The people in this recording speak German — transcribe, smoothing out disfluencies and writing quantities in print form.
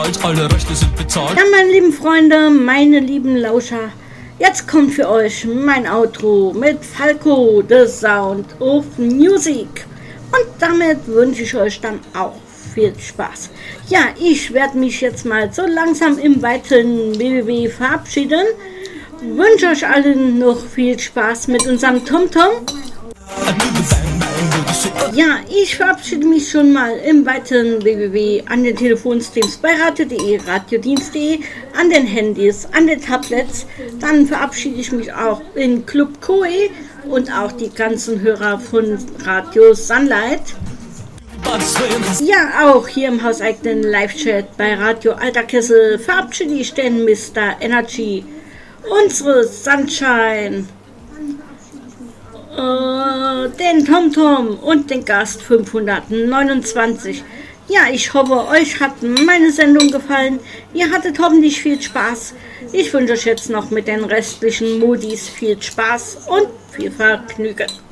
Gehalt, alle Rechte sind bezahlt. Ja, meine lieben Freunde, meine lieben Lauscher, jetzt kommt für euch mein Outro mit Falco, The Sound of Music. Und damit wünsche ich euch dann auch viel Spaß. Ja, ich werde mich jetzt mal so langsam im weiteren WWW verabschieden. Wünsche euch allen noch viel Spaß mit unserem TomTom. Ja, ich verabschiede mich schon mal im weiteren WWW an den Telefonstreams bei radio.de, radiodienst.de, an den Handys, an den Tablets. Dann verabschiede ich mich auch in Club Koe und auch die ganzen Hörer von Radio Sunlight. Ja, auch hier im hauseigenen Live-Chat bei Radio Alterkessel verabschiede ich den Mr. Energy, unsere Sunshine, den TomTom und den Gast 529. Ja, ich hoffe, euch hat meine Sendung gefallen. Ihr hattet hoffentlich viel Spaß. Ich wünsche euch jetzt noch mit den restlichen Modis viel Spaß und viel Vergnügen.